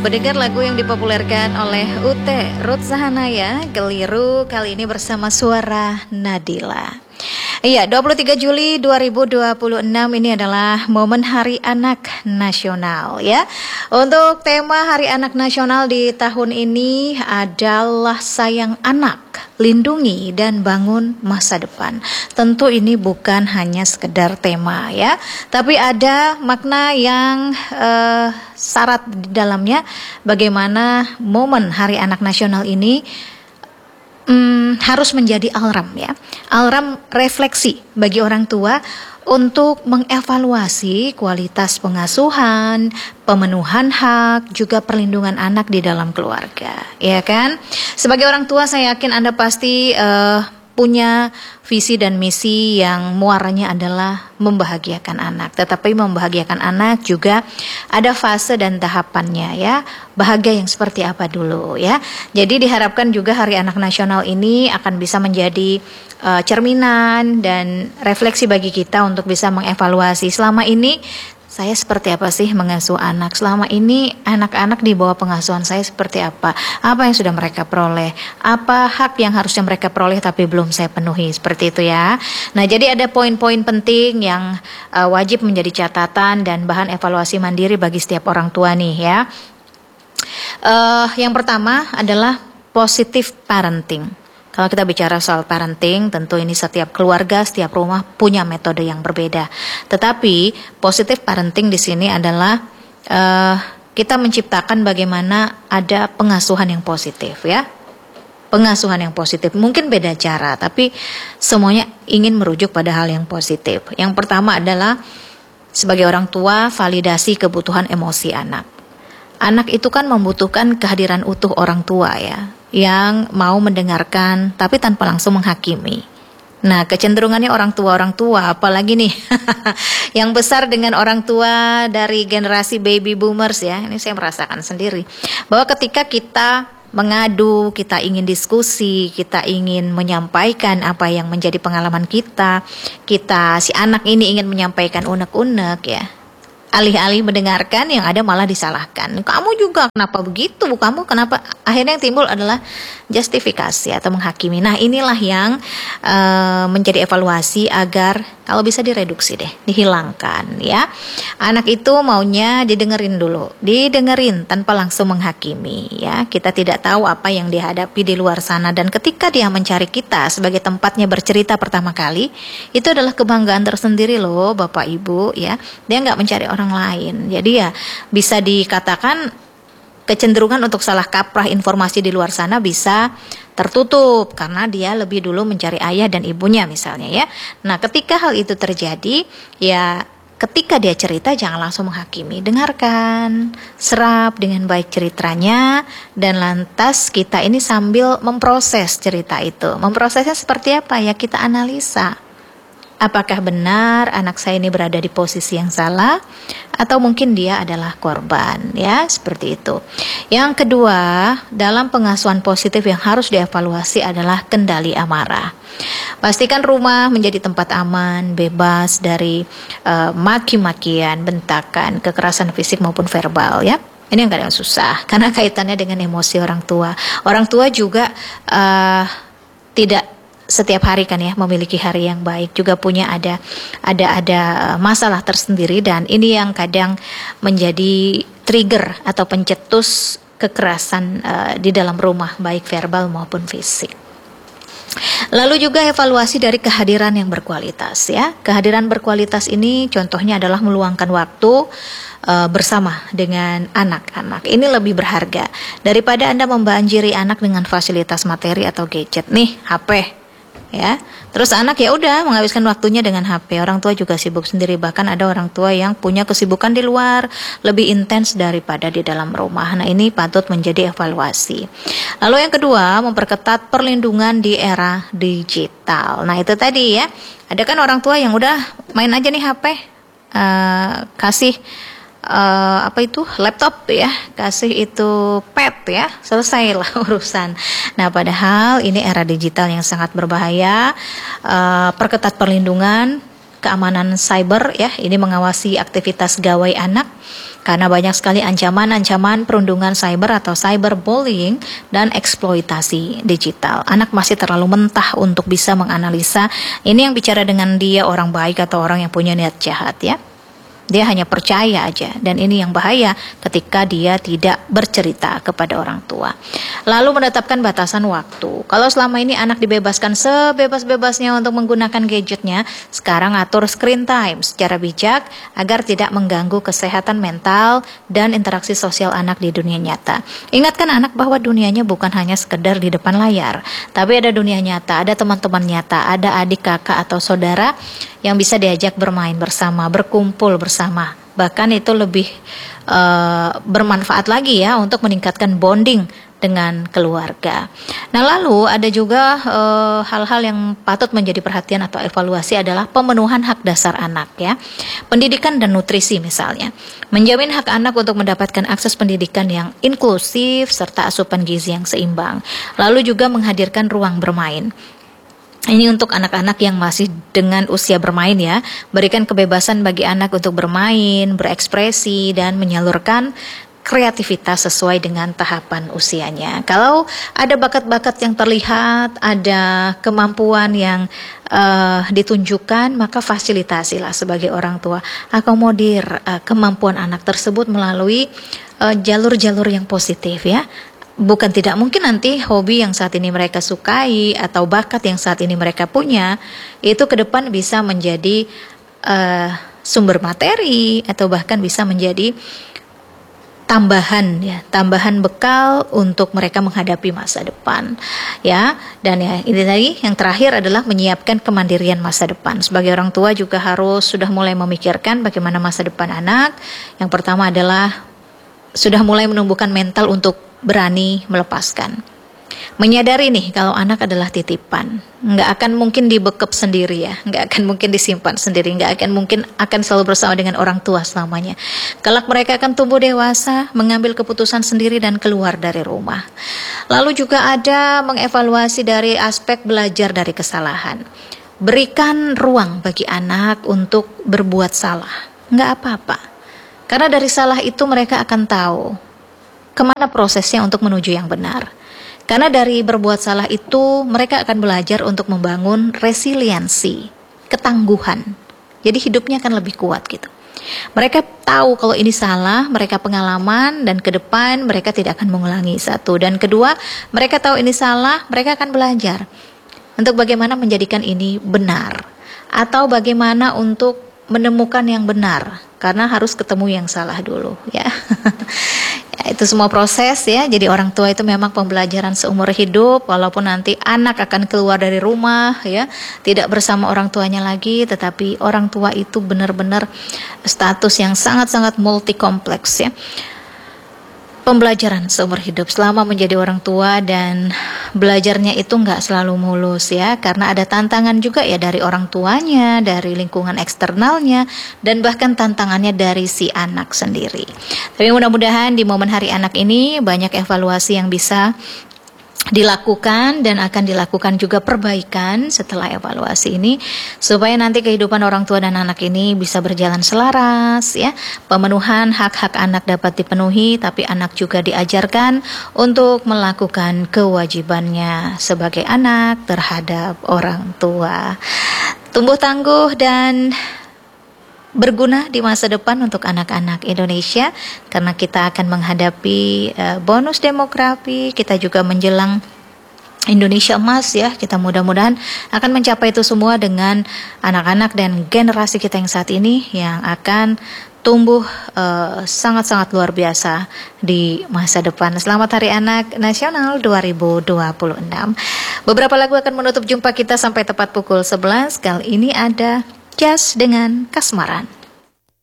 Mendengar lagu yang dipopulerkan oleh Ruth Sahanaya, Keliru, kali ini bersama suara Nadila. Iya, 23 Juli 2026 ini adalah momen Hari Anak Nasional ya. Untuk tema Hari Anak Nasional di tahun ini adalah sayang anak, lindungi dan bangun masa depan. Tentu ini bukan hanya sekedar tema ya, tapi ada makna yang syarat di dalamnya bagaimana momen Hari Anak Nasional ini harus menjadi alarm ya, alarm refleksi bagi orang tua untuk mengevaluasi kualitas pengasuhan, pemenuhan hak, juga perlindungan anak di dalam keluarga, ya kan? Sebagai orang tua saya yakin Anda pasti punya visi dan misi yang muaranya adalah membahagiakan anak. Tetapi membahagiakan anak juga ada fase dan tahapannya ya. Bahagia yang seperti apa dulu ya. Jadi diharapkan juga Hari Anak Nasional ini akan bisa menjadi cerminan dan refleksi bagi kita untuk bisa mengevaluasi selama ini saya seperti apa sih mengasuh anak. Selama ini anak-anak di bawah pengasuhan saya seperti apa yang sudah mereka peroleh, apa hak yang harusnya mereka peroleh tapi belum saya penuhi, seperti itu ya. Nah, jadi ada poin-poin penting yang wajib menjadi catatan dan bahan evaluasi mandiri bagi setiap orang tua nih ya. Yang pertama adalah positive parenting. Kalau kita bicara soal parenting, tentu ini setiap keluarga, setiap rumah punya metode yang berbeda. Tetapi positive parenting di sini adalah kita menciptakan bagaimana ada pengasuhan yang positif ya. Pengasuhan yang positif mungkin beda cara, tapi semuanya ingin merujuk pada hal yang positif. Yang pertama adalah sebagai orang tua validasi kebutuhan emosi anak. Anak itu kan membutuhkan kehadiran utuh orang tua ya, yang mau mendengarkan tapi tanpa langsung menghakimi. Nah, kecenderungannya orang tua apalagi nih yang besar dengan orang tua dari generasi baby boomers ya, ini saya merasakan sendiri bahwa ketika kita mengadu, kita ingin diskusi, kita ingin menyampaikan apa yang menjadi pengalaman kita, si anak ini ingin menyampaikan unek-unek ya, alih-alih mendengarkan yang ada malah disalahkan. Kamu juga kenapa begitu? Kamu kenapa? Akhirnya yang timbul adalah justifikasi atau menghakimi. Nah, inilah yang menjadi evaluasi agar kalau bisa direduksi deh, dihilangkan ya. Anak itu maunya didengerin dulu, didengerin tanpa langsung menghakimi ya. Kita tidak tahu apa yang dihadapi di luar sana, dan ketika dia mencari kita sebagai tempatnya bercerita pertama kali, itu adalah kebanggaan tersendiri loh Bapak Ibu ya. Dia nggak mencari orang lain. Jadi ya bisa dikatakan kecenderungan untuk salah kaprah informasi di luar sana bisa tertutup karena dia lebih dulu mencari ayah dan ibunya misalnya ya. Nah, ketika hal itu terjadi ya, ketika dia cerita jangan langsung menghakimi, dengarkan, serap dengan baik ceritanya, dan lantas kita ini sambil memproses cerita itu. Memprosesnya seperti apa ya, kita analisa. Apakah benar anak saya ini berada di posisi yang salah atau mungkin dia adalah korban ya, seperti itu. Yang kedua, dalam pengasuhan positif yang harus dievaluasi adalah kendali amarah. Pastikan rumah menjadi tempat aman, bebas dari maki-makian, bentakan, kekerasan fisik maupun verbal ya. Ini yang kadang susah karena kaitannya dengan emosi orang tua. Orang tua juga tidak setiap hari kan ya memiliki hari yang baik, juga punya ada masalah tersendiri, dan ini yang kadang menjadi trigger atau pencetus kekerasan di dalam rumah, baik verbal maupun fisik. Lalu juga evaluasi dari kehadiran yang berkualitas ya. Kehadiran berkualitas ini contohnya adalah meluangkan waktu bersama dengan anak-anak. Ini lebih berharga daripada Anda membanjiri anak dengan fasilitas materi atau gadget nih, HP ya. Terus anak ya udah menghabiskan waktunya dengan HP. Orang tua juga sibuk sendiri, bahkan ada orang tua yang punya kesibukan di luar lebih intens daripada di dalam rumah. Nah, ini patut menjadi evaluasi. Lalu yang kedua, memperketat perlindungan di era digital. Nah, itu tadi ya, ada kan orang tua yang udah main aja nih HP, kasih laptop ya, kasih itu pad ya, selesailah urusan. Nah, padahal ini era digital yang sangat berbahaya. Perketat perlindungan keamanan cyber ya, ini mengawasi aktivitas gawai anak karena banyak sekali ancaman-ancaman perundungan cyber atau cyberbullying dan eksploitasi digital. Anak masih terlalu mentah untuk bisa menganalisa ini yang bicara dengan dia orang baik atau orang yang punya niat jahat ya. Dia hanya percaya aja, dan ini yang bahaya ketika dia tidak bercerita kepada orang tua. Lalu menetapkan batasan waktu. Kalau selama ini anak dibebaskan sebebas-bebasnya untuk menggunakan gadgetnya, sekarang atur screen time secara bijak agar tidak mengganggu kesehatan mental dan interaksi sosial anak di dunia nyata. Ingatkan anak bahwa dunianya bukan hanya sekedar di depan layar, tapi ada dunia nyata, ada teman-teman nyata, ada adik, kakak, atau saudara yang bisa diajak bermain bersama, berkumpul bersama. Bahkan itu lebih bermanfaat lagi ya untuk meningkatkan bonding dengan keluarga. Nah, lalu ada juga hal-hal yang patut menjadi perhatian atau evaluasi adalah pemenuhan hak dasar anak ya. Pendidikan dan nutrisi misalnya. Menjamin hak anak untuk mendapatkan akses pendidikan yang inklusif serta asupan gizi yang seimbang. Lalu juga menghadirkan ruang bermain. Ini untuk anak-anak yang masih dengan usia bermain ya. Berikan kebebasan bagi anak untuk bermain, berekspresi, dan menyalurkan kreativitas sesuai dengan tahapan usianya. Kalau ada bakat-bakat yang terlihat, ada kemampuan yang ditunjukkan, maka fasilitasilah sebagai orang tua. Akomodir kemampuan anak tersebut melalui jalur-jalur yang positif ya. Bukan tidak mungkin nanti hobi yang saat ini mereka sukai atau bakat yang saat ini mereka punya itu ke depan bisa menjadi sumber materi atau bahkan bisa menjadi tambahan bekal untuk mereka menghadapi masa depan ya. Dan ya ini tadi yang terakhir adalah menyiapkan kemandirian masa depan. Sebagai orang tua juga harus sudah mulai memikirkan bagaimana masa depan anak. Yang pertama adalah sudah mulai menumbuhkan mental untuk berani melepaskan. Menyadari nih kalau anak adalah titipan, nggak akan mungkin dibekep sendiri ya, nggak akan mungkin disimpan sendiri, nggak akan mungkin akan selalu bersama dengan orang tua selamanya. Kelak mereka akan tumbuh dewasa, mengambil keputusan sendiri dan keluar dari rumah. Lalu juga ada mengevaluasi dari aspek belajar dari kesalahan. Berikan ruang bagi anak untuk berbuat salah, nggak apa-apa. Karena dari salah itu mereka akan tahu kemana prosesnya untuk menuju yang benar. Karena dari berbuat salah itu mereka akan belajar untuk membangun resiliensi, ketangguhan. Jadi hidupnya akan lebih kuat gitu. Mereka tahu kalau ini salah, mereka pengalaman dan ke depan mereka tidak akan mengulangi. Satu dan kedua, mereka tahu ini salah, mereka akan belajar untuk bagaimana menjadikan ini benar atau bagaimana untuk menemukan yang benar, karena harus ketemu yang salah dulu ya. Ya, itu semua proses ya. Jadi orang tua itu memang pembelajaran seumur hidup. Walaupun nanti anak akan keluar dari rumah ya, tidak bersama orang tuanya lagi, tetapi orang tua itu benar-benar status yang sangat-sangat multi kompleks ya. Pembelajaran seumur hidup selama menjadi orang tua, dan belajarnya itu nggak selalu mulus ya, karena ada tantangan juga ya dari orang tuanya, dari lingkungan eksternalnya, dan bahkan tantangannya dari si anak sendiri. Tapi mudah-mudahan di momen Hari Anak ini banyak evaluasi yang bisa dilakukan dan akan dilakukan juga perbaikan setelah evaluasi ini supaya nanti kehidupan orang tua dan anak ini bisa berjalan selaras ya. Pemenuhan hak-hak anak dapat dipenuhi, tapi anak juga diajarkan untuk melakukan kewajibannya sebagai anak terhadap orang tua. Tumbuh tangguh dan berguna di masa depan untuk anak-anak Indonesia, karena kita akan menghadapi bonus demografi, kita juga menjelang Indonesia Emas ya. Kita mudah-mudahan akan mencapai itu semua dengan anak-anak dan generasi kita yang saat ini yang akan tumbuh sangat-sangat luar biasa di masa depan. Selamat Hari Anak Nasional 2026. Beberapa lagu akan menutup jumpa kita sampai tepat pukul 11. Kali ini ada Jazz dengan Kasmaran.